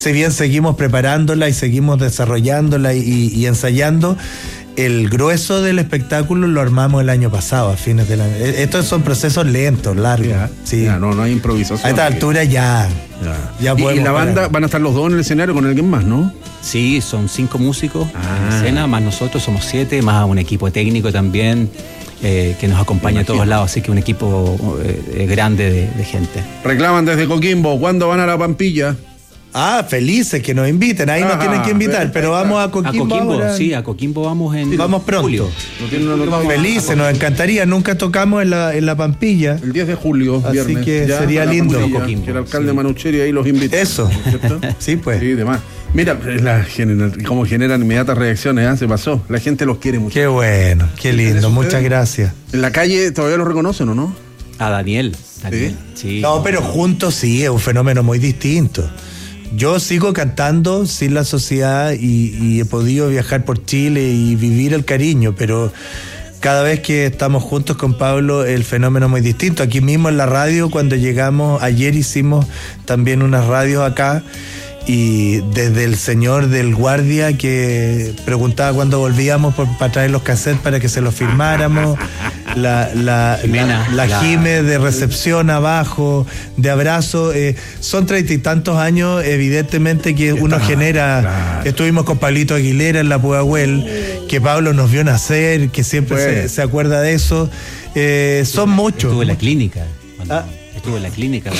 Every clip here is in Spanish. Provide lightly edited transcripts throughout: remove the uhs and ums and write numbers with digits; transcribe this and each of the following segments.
Si bien seguimos preparándola y seguimos desarrollándola y ensayando, el grueso del espectáculo lo armamos el año pasado, a fines del año. Estos son procesos lentos, largos. Ya, sí. Ya, no hay improvisación. A esta altura ya podemos. ¿Y la banda parar. van a estar los dos en el escenario con alguien más, no? Sí, son 5 músicos en escena, más nosotros somos 7, más un equipo técnico también que nos acompaña a todos lados, así que un equipo grande de gente. Reclaman desde Coquimbo, ¿cuándo van a La Pampilla? Felices que nos inviten, ahí nos tienen que invitar, pero vamos a Coquimbo ahora. Sí, a Coquimbo vamos en Vamos pronto. julio. Felices, nos encantaría, nunca tocamos en la Pampilla. El 10 de julio, Así viernes. que ya, sería lindo. Coquimbo, que el alcalde Manucheri ahí los invita. Eso. ¿Cierto? Sí, pues. Sí, demás. Mira, como generan inmediatas reacciones, se pasó. La gente los quiere mucho. Qué bueno, qué lindo, muchas gracias. En la calle todavía los reconocen, ¿o no? A Daniel. Sí. No, pero juntos sí, es un fenómeno muy distinto. Yo sigo cantando sin la sociedad y he podido viajar por Chile y vivir el cariño, pero cada vez que estamos juntos con Pablo el fenómeno es muy distinto. Aquí mismo en la radio, cuando llegamos, ayer hicimos también unas radios acá, y desde el señor del guardia que preguntaba cuándo volvíamos para traer los cassettes para que se los firmáramos, la Jime de recepción abajo, de abrazo, son 30 y tantos años, evidentemente que uno genera, claro. Estuvimos con Pablito Aguilera en la Pudahuel, que Pablo nos vio nacer, que siempre se acuerda de eso, son muchos. Estuve en la clínica. Estuve en la clínica.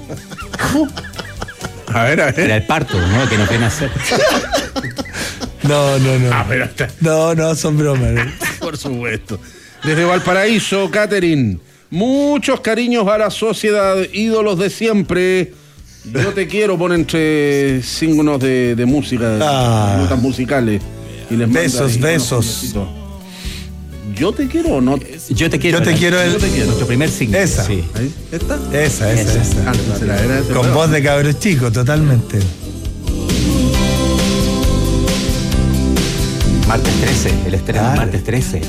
A ver. Era el parto, ¿no? Que no quieren hacer. No. No, son bromas. ¿No? Por supuesto. Desde Valparaíso, Catherine, muchos cariños a la sociedad, ídolos de siempre. Yo te quiero, pone entre signos de música, notas musicales. Y les besos. ¿Yo te quiero o no? Yo te quiero. Nuestro primer signo. Esa. Sí. ¿Ahí? ¿Esta? Esa. Con voz de cabro chico, totalmente. Martes 13, el estreno martes 13.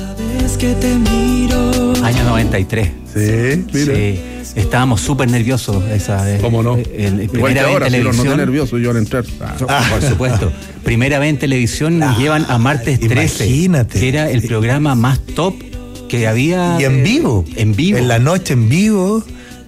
Año 93. Sí, mira. Sí. Estábamos súper nerviosos esa vez. ¿Cómo no? Igual que ahora, si los noté nerviosos yo al entrar. Por supuesto. Primera vez en televisión nos llevan a martes 13. Imagínate. Que era el programa más top que había. Y en vivo. En la noche en vivo.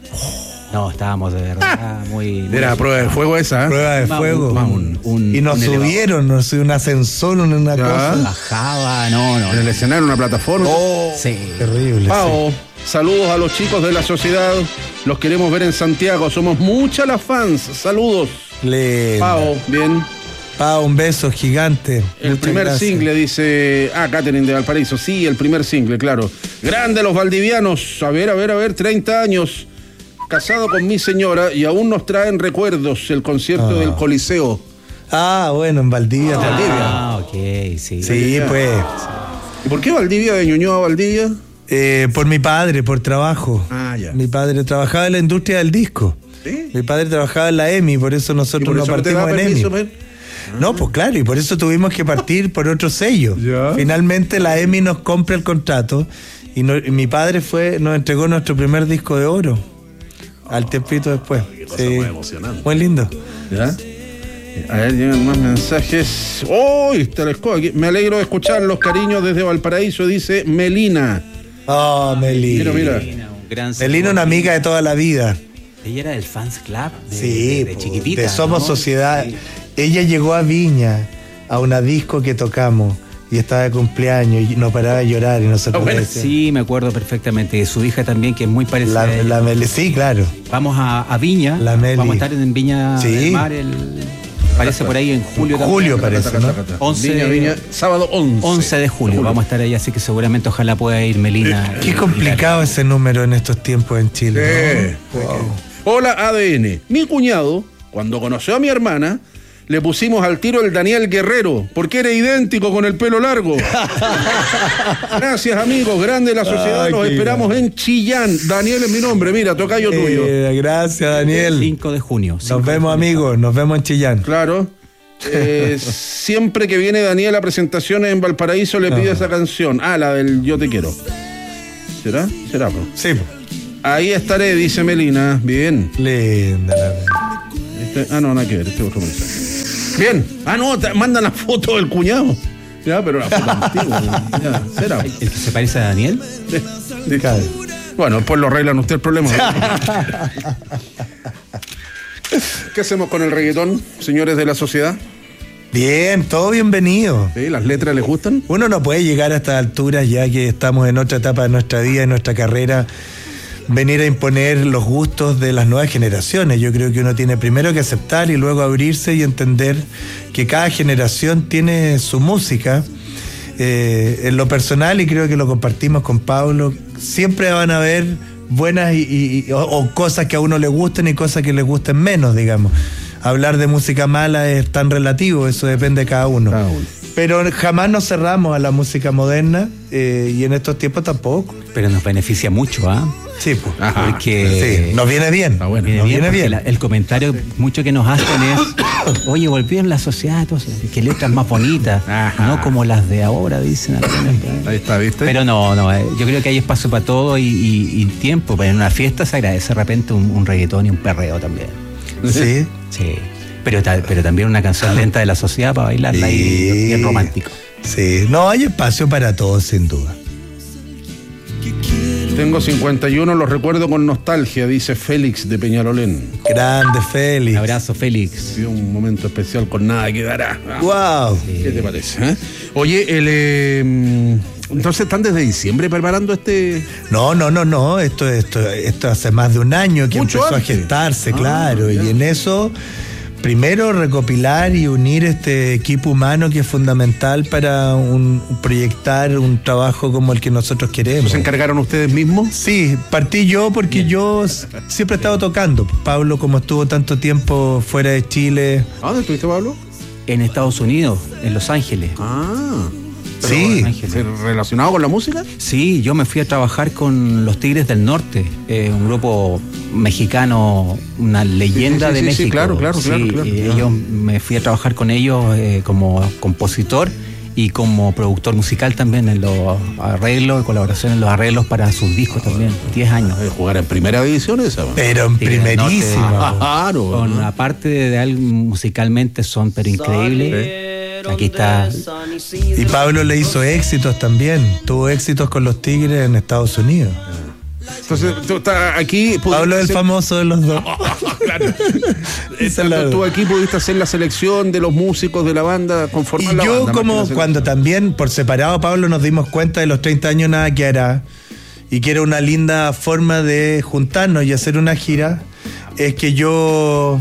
No, estábamos de verdad muy era prueba de fuego esa, ¿eh? Prueba de fuego. Y nos subieron, un ascensor, una cosa. Bajaba, no. En el escenario, una plataforma. Sí. Terrible. Pao, saludos a los chicos de la sociedad. Los queremos ver en Santiago. Somos muchas las fans. Saludos. Pao, bien. Pao, un beso gigante. El primer single, dice. Catherine de Valparaíso. Sí, el primer single, claro. Grande los valdivianos. A ver, 30 años. Casado con mi señora y aún nos traen recuerdos el concierto del Coliseo. Bueno, en Valdivia. Ok, sí. Sí, pues. ¿Y por qué Valdivia, de Ñuñoa a Valdivia? Por mi padre, por trabajo. Ya. Mi padre trabajaba en la industria del disco. ¿Sí? Mi padre trabajaba en la EMI, por eso nosotros no partimos en EMI. No, pues claro, y por eso tuvimos que partir por otro sello. Finalmente la EMI nos compra el contrato y mi padre nos entregó nuestro primer disco de oro. Al tiempito después. Qué cosa muy emocionante. Muy lindo. ¿Ya? A ver, llegan más mensajes. Aquí. Me alegro de escuchar los cariños desde Valparaíso, dice Melina. Melina. Mira. Melina, una amiga de toda la vida. Ella era del fans club de chiquitita. De Somos Sociedad. Sí. Ella llegó a Viña, a una disco que tocamos. Y estaba de cumpleaños y no paraba de llorar y nosotros Sí, me acuerdo perfectamente. De su hija también, que es muy parecida a ella. Sí, claro. Vamos a Viña. Vamos a estar en Viña del Mar. Parece por ahí en julio. Julio parece, ¿no? 11, Viña, sábado 11 de julio. Vamos a estar ahí, así que seguramente ojalá pueda ir Melina. Qué complicado ese número en estos tiempos en Chile. Wow. Hola ADN. Mi cuñado, cuando conoció a mi hermana, le pusimos al tiro el Daniel Guerrero, porque era idéntico con el pelo largo. Gracias, amigos, grande la sociedad. Los esperamos en Chillán. Daniel es mi nombre, mira, tocayo tuyo. Gracias, Daniel. 5 de junio. Nos vemos, amigos, nos vemos en Chillán. Claro. Siempre que viene Daniel a presentaciones en Valparaíso le pide esa canción. La del Yo te quiero. ¿Será? Bro? Sí. Ahí estaré, dice Melina. Bien. Linda. No, nada que ver, este otro mensaje. Bien. No, mandan la foto del cuñado. Ya, pero la foto antigua. Ya, ¿será? ¿El que se parece a Daniel? Bueno, después lo arreglan usted el problema. ¿Qué hacemos con el reggaetón, señores de la sociedad? Bien, todo bienvenido. ¿Sí? ¿Las letras les gustan? Uno no puede llegar a estas alturas, ya que estamos en otra etapa de nuestra vida, de nuestra carrera, venir a imponer los gustos de las nuevas generaciones. Yo creo que uno tiene primero que aceptar y luego abrirse y entender que cada generación tiene su música. En lo personal, y creo que lo compartimos con Pablo, siempre van a haber buenas o cosas que a uno le gusten y cosas que le gusten menos, digamos. Hablar de música mala es tan relativo, eso depende de cada uno. Pero jamás nos cerramos a la música moderna y en estos tiempos tampoco. Pero nos beneficia mucho, ¿ah? Sí, pues. Porque sí, nos viene bien. Bueno, nos viene bien. El comentario mucho que nos hacen es: oye, volvieron la sociedad, entonces, que letras más bonitas, no como las de ahora, dicen. Ahí está, ¿viste? Pero no, yo creo que hay espacio para todo y tiempo. Pero en una fiesta se agradece de repente un reggaetón y un perreo también. Sí. Sí. Pero también una canción lenta de la sociedad para bailarla y bien romántico. Sí, no, hay espacio para todos, sin duda. Tengo 51, los recuerdo con nostalgia, dice Félix de Peñalolén. Grande, Félix. Un abrazo, Félix. Y un momento especial con Nada Quedará. ¡Wow! ¿Qué te parece? Oye, entonces están desde diciembre preparando este... No. Esto hace más de un año que Mucho empezó antes. a gestarse, claro. Ya. Y en eso, primero recopilar y unir este equipo humano que es fundamental para proyectar un trabajo como el que nosotros queremos. ¿Se encargaron ustedes mismos? Sí, partí yo porque yo siempre he estado tocando. Pablo, como estuvo tanto tiempo fuera de Chile. ¿A dónde estuviste, Pablo? En Estados Unidos, en Los Ángeles. Sí. ¿Relacionado con la música? Sí, yo me fui a trabajar con los Tigres del Norte, un grupo mexicano, una leyenda de México. Sí, claro. Yo me fui a trabajar con ellos como compositor y como productor musical también en los arreglos, colaboración en los arreglos para sus discos también, 10 años. Jugar en primera división esa. Pero en primerísima. Claro. Con aparte de algo musicalmente son pero increíbles. Aquí está. Y Pablo le hizo éxitos también. Tuvo éxitos con los Tigres en Estados Unidos. Entonces, tú estás aquí... Pablo es el famoso de los dos. Claro. Tú aquí pudiste hacer la selección de los músicos de la banda, conformar y la yo banda. como cuando también por separado, Pablo, nos dimos cuenta de los 30 años Nada Que Hará y que era una linda forma de juntarnos y hacer una gira, es que yo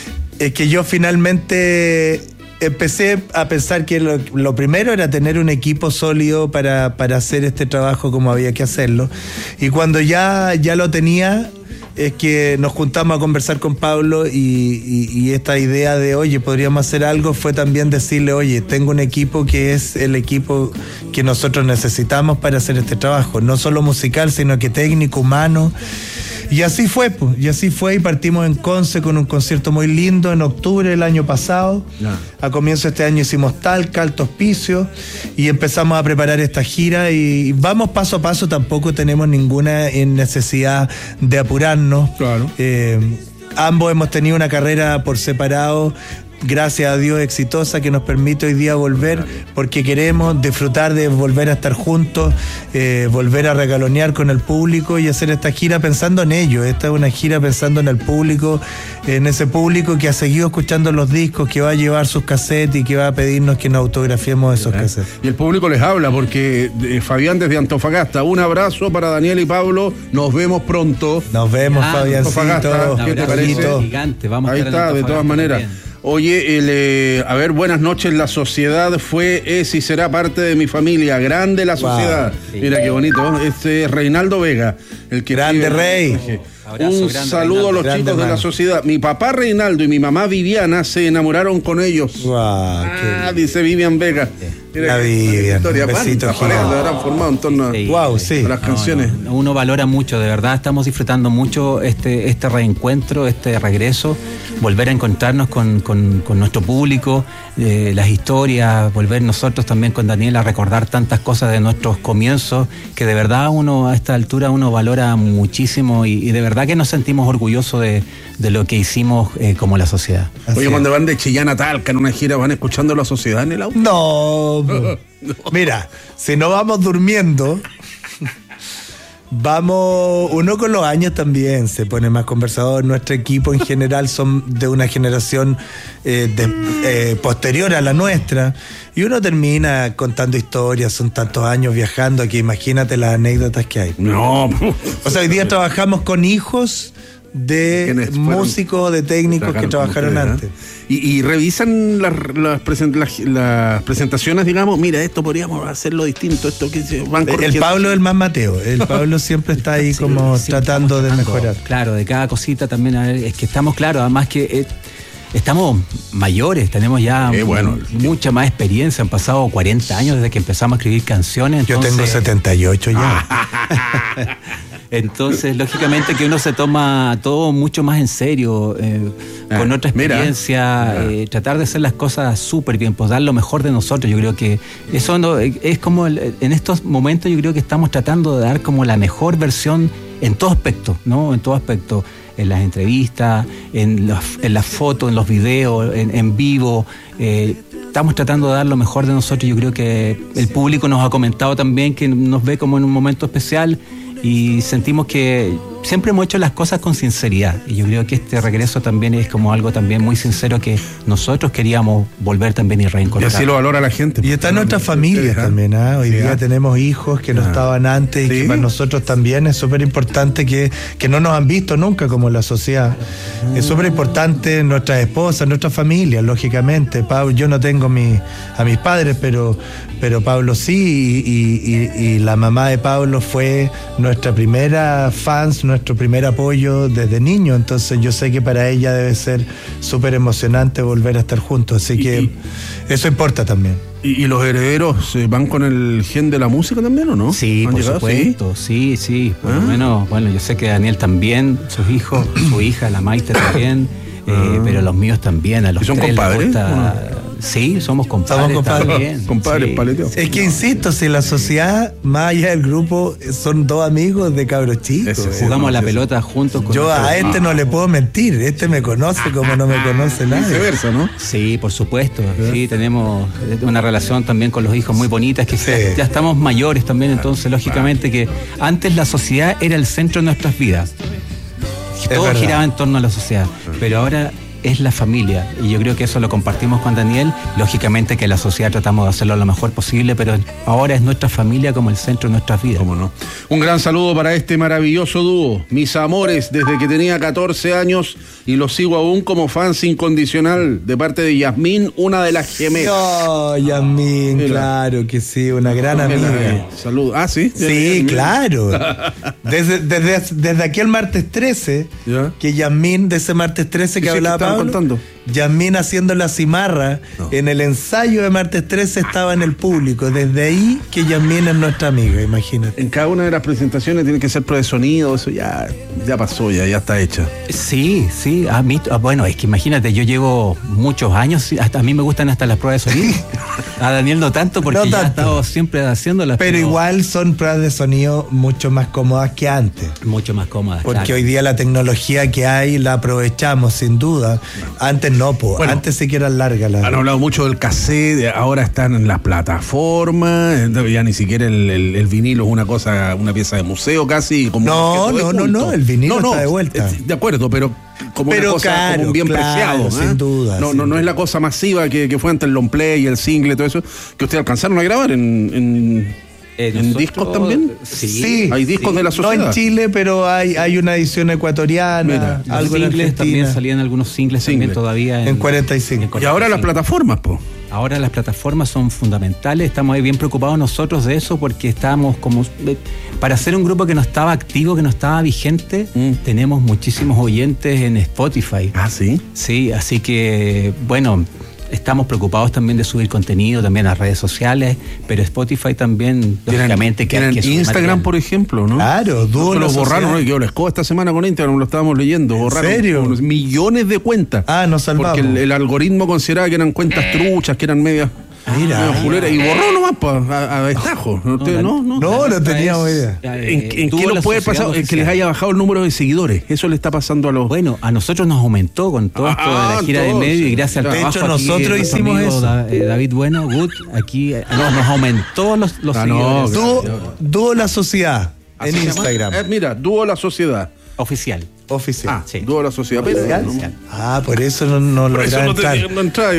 finalmente empecé a pensar que lo primero era tener un equipo sólido para hacer este trabajo como había que hacerlo. Y cuando ya lo tenía, es que nos juntamos a conversar con Pablo y esta idea de, oye, podríamos hacer algo, fue también decirle, oye, tengo un equipo que es el equipo que nosotros necesitamos para hacer este trabajo, no solo musical, sino que técnico, humano. Y así fue, pues, y partimos en Conce con un concierto muy lindo en octubre del año pasado. A comienzo de este año hicimos Talca, Alto Hospicio y empezamos a preparar esta gira y vamos paso a paso, tampoco tenemos ninguna necesidad de apurarnos. Claro. Ambos hemos tenido una carrera por separado, gracias a Dios, exitosa, que nos permite hoy día volver porque queremos disfrutar de volver a estar juntos, volver a regalonear con el público y hacer esta gira pensando en ellos. Esta es una gira pensando en el público, en ese público que ha seguido escuchando los discos, que va a llevar sus cassettes y que va a pedirnos que nos autografiemos esos cassettes. Y el público les habla porque Fabián desde Antofagasta, un abrazo para Daniel y Pablo, nos vemos pronto. Nos vemos, Fabiancito. ¿Qué te parece? Gigante, vamos ahí a está, de todas maneras. También. Oye, a ver, buenas noches, la sociedad es y será parte de mi familia, grande la sociedad. Wow. Mira qué bonito, este es Reinaldo Vega, el que grande Rey. Abrazo, un saludo a los chicos de la sociedad. Mi papá Reinaldo y mi mamá Viviana se enamoraron con ellos. Wow, dice Vivian Vega. La Vivian, un besito gigante. Habrán formado en torno a las canciones. Uno valora mucho, de verdad, estamos disfrutando mucho este reencuentro, este regreso, volver a encontrarnos con nuestro público, las historias, volver nosotros también con Daniel a recordar tantas cosas de nuestros comienzos, que de verdad uno a esta altura uno valora valora muchísimo y de verdad que nos sentimos orgullosos de lo que hicimos como la sociedad. Oye, cuando van de Chillán a Talca en una gira, ¿van escuchando la sociedad en el auto? No. Mira, si no vamos durmiendo, vamos, uno con los años también se pone más conversador. Nuestro equipo en general son de una generación posterior a la nuestra, y uno termina contando historias. Son tantos años viajando que imagínate las anécdotas que hay. No. O sea, hoy día trabajamos con hijos de músicos, de técnicos que trabajaron antes. Y revisan las presentaciones, digamos, mira, esto podríamos hacerlo distinto, esto que se van corrigiendo. El Pablo es el más Mateo, el Pablo siempre está ahí como tratando de mejorar. Claro, de cada cosita también, es que estamos claros, además que estamos mayores, tenemos ya mucha más experiencia, han pasado 40 años desde que empezamos a escribir canciones. Entonces, yo tengo 78 ya. Entonces, lógicamente que uno se toma todo mucho más en serio, con otra experiencia, tratar de hacer las cosas súper bien, pues dar lo mejor de nosotros. Yo creo que eso es como, en estos momentos yo creo que estamos tratando de dar como la mejor versión en todo aspecto, ¿no? En todo aspecto, en las entrevistas, en las fotos, en los videos, en vivo. Estamos tratando de dar lo mejor de nosotros. Yo creo que el público nos ha comentado también que nos ve como en un momento especial, y sentimos que siempre hemos hecho las cosas con sinceridad, y yo creo que este regreso también es como algo también muy sincero que nosotros queríamos volver también y reencontrar. Y así lo valora la gente. Y está en nuestras familias también, ¿eh? Hoy día tenemos hijos que no estaban antes, y que para nosotros también es súper importante que no nos han visto nunca como la sociedad. Es súper importante nuestras esposas, nuestras familias, lógicamente. Pablo, yo no tengo a mis padres, pero Pablo sí, y la mamá de Pablo fue nuestra primera fans, nuestro primer apoyo desde niño. Entonces yo sé que para ella debe ser súper emocionante volver a estar juntos, así que eso importa también. ¿Y los herederos van con el gen de la música también o no? Sí, por supuesto, sí, por lo menos, bueno, yo sé que Daniel también, sus hijos, su hija, la Maite también, pero los míos también, a los son tres compadres, les gusta. Sí, somos compadres también. Compadres, paleteados. Es que insisto, si la sociedad, más allá del grupo, son dos amigos de cabros chicos. Jugamos la pelota juntos con yo a este no le puedo mentir, este me conoce como no me conoce nadie. Viceversa, ¿no? Sí, por supuesto. Sí, tenemos una relación también con los hijos muy bonitas, que ya estamos mayores también, entonces lógicamente que antes la sociedad era el centro de nuestras vidas. Todo giraba en torno a la sociedad, pero ahora es la familia, y yo creo que eso lo compartimos con Daniel. Lógicamente que la sociedad tratamos de hacerlo lo mejor posible, pero ahora es nuestra familia como el centro de nuestras vidas. ¿Cómo no? Un gran saludo para este maravilloso dúo, mis amores, desde que tenía 14 años, y los sigo aún como fans incondicional, de parte de Yasmín, una de las gemelas. Oh, Yasmín, claro que sí, una gran amiga. Saludos. Ah, ¿sí? Sí, claro. Desde aquel martes 13, que Yasmín, de ese martes 13 que hablaba Pablo, Yasmín haciendo la cimarra en el ensayo de martes 13 estaba en el público. Desde ahí que Yasmín es nuestra amiga, imagínate. En cada una de las presentaciones tiene que ser prueba de sonido, eso ya pasó, ya está hecha. Sí, bueno, es que imagínate, yo llevo muchos años, hasta a mí me gustan hasta las pruebas de sonido. A Daniel no tanto, porque ya he estado siempre haciéndolas. Pero igual son pruebas de sonido mucho más cómodas que antes. Mucho más cómodas, porque hoy día la tecnología que hay la aprovechamos, sin duda. Antes no, bueno, antes sí que eran largas. Han hablado mucho del cassette, ahora están en las plataformas, ya ni siquiera el vinilo es una pieza de museo casi. Como no, el vinilo está de vuelta. De acuerdo, pero como una cosa, como un bien preciado. Sin duda. No es la cosa masiva que fue antes el long play y el single y todo eso, que ustedes alcanzaron a grabar en discos también. Sí. Hay discos de la sociedad. No en Chile, pero hay una edición ecuatoriana. Algo en Argentina. También salían algunos singles también todavía. En 45. Y ahora las plataformas, Ahora las plataformas son fundamentales. Estamos ahí bien preocupados nosotros de eso, porque estábamos como... Para ser un grupo que no estaba activo, que no estaba vigente, tenemos muchísimos oyentes en Spotify. Ah, ¿sí? Sí, así que, bueno... Estamos preocupados también de subir contenido también a redes sociales, pero Spotify también, lógicamente, que hay que Instagram, material. Por ejemplo, ¿no? Claro, lo borraron, ¿no? Yo les esta semana con Instagram, lo estábamos leyendo. Borraron. ¿En serio? Millones de cuentas. Nos salvamos. Porque el algoritmo consideraba que eran cuentas truchas, que eran medias. Mira. Y borró nomás a destajo. No teníamos idea. ¿En qué nos puede pasar? Que les haya bajado el número de seguidores. Eso le está pasando a los... Bueno, a nosotros nos aumentó con todo esto de la gira de medio y gracias al trabajo. De hecho, nosotros hicimos eso. David Bueno, Good, aquí nos aumentó los seguidores. Dúo La Sociedad en Instagram. Mira, Dúo La Sociedad. Oficial. Sí. Dúo La Sociedad. Por eso no lograron entrar.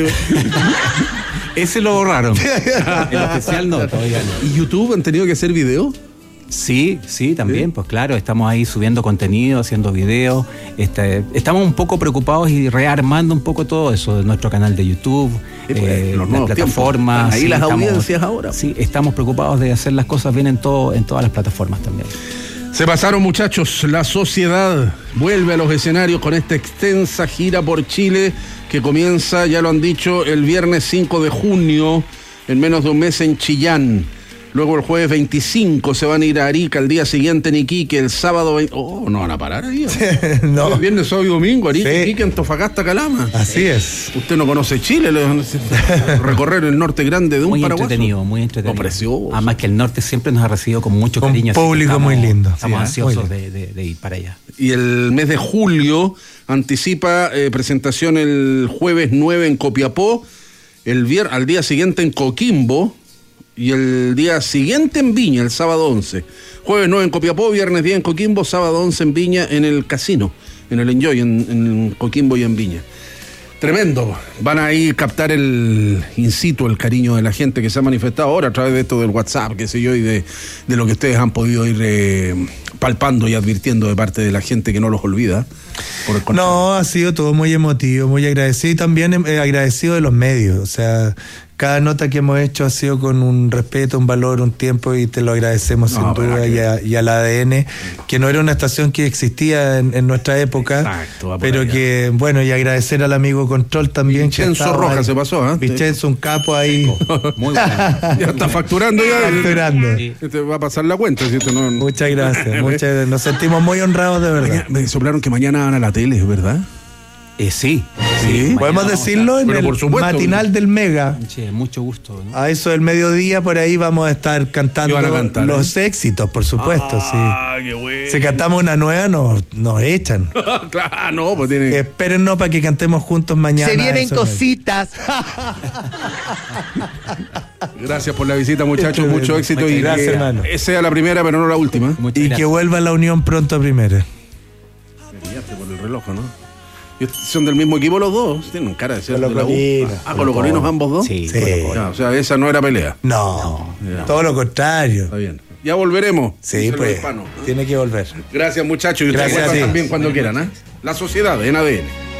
Ese lo borraron. El oficial no, todavía no. ¿Y YouTube han tenido que hacer video? Sí, también, pues claro, estamos ahí subiendo contenido, haciendo videos. Estamos un poco preocupados y rearmando un poco todo eso de nuestro canal de YouTube, las plataformas. Ahí las audiencias ahora. Sí, estamos preocupados de hacer las cosas bien en todas las plataformas también. Se pasaron, muchachos. La Sociedad vuelve a los escenarios con esta extensa gira por Chile que comienza, ya lo han dicho, el viernes 5 de junio, en menos de un mes en Chillán. Luego el jueves 25 se van a ir a Arica, el día siguiente en Iquique, el sábado... no van a parar ahí. No. El viernes, sábado y domingo, Arica, Iquique, Antofagasta, Calama. Así es. Usted no conoce Chile, recorrer el norte grande de un paraguaso. Muy entretenido. Precioso. Además que el norte siempre nos ha recibido con mucho cariño. Un público muy lindo. Estamos ansiosos de ir para allá. Y el mes de julio anticipa presentación el jueves 9 en Copiapó, al día siguiente en Coquimbo, y el día siguiente en Viña, el sábado 11. Jueves 9 en Copiapó, viernes 10 en Coquimbo, sábado 11 en Viña, en el casino, en el Enjoy, en Coquimbo y en Viña. Tremendo. Van a ir a captar el in situ, el cariño de la gente que se ha manifestado ahora a través de esto del WhatsApp, qué sé yo, y de lo que ustedes han podido ir palpando y advirtiendo de parte de la gente que no los olvida. No, ha sido todo muy emotivo, muy agradecido y también agradecido de los medios. O sea, cada nota que hemos hecho ha sido con un respeto, un valor, un tiempo, y te lo agradecemos sin duda, y al ADN, que no era una estación que existía en nuestra época. Exacto, pero que, bueno, y agradecer al amigo Control también. Vicenzo Rojas se pasó, Vicenzo, un capo ahí. Muy bueno. Ya está facturando ya. Facturando. Sí. Te va a pasar la cuenta. ¿Sí? Muchas gracias. Nos sentimos muy honrados, de verdad. Me soplaron que mañana van a la tele, ¿verdad? Sí. Podemos decirlo en el matinal del Mega. Sí, mucho gusto, ¿no? A eso del mediodía, por ahí vamos a estar cantando los éxitos, por supuesto. Qué bueno. Si cantamos una nueva, nos echan. Claro, no, pues tiene... Espérennos para que cantemos juntos mañana. Se vienen cositas. Gracias por la visita, muchachos. Mucho éxito. Y gracias, hermano. Que sea la primera, pero no la última. Y que vuelva la unión pronto a primera. Me pillaste por el reloj, ¿no? ¿Son del mismo equipo los dos? Tienen cara de ser de la U. ¿Colocolinos ambos dos? Sí. No, o sea, esa no era pelea. No, todo lo contrario. Está bien. Ya volveremos. Sí, pues. Tiene que volver. Gracias, muchachos. Y ustedes también cuando quieran, La Sociedad en ADN.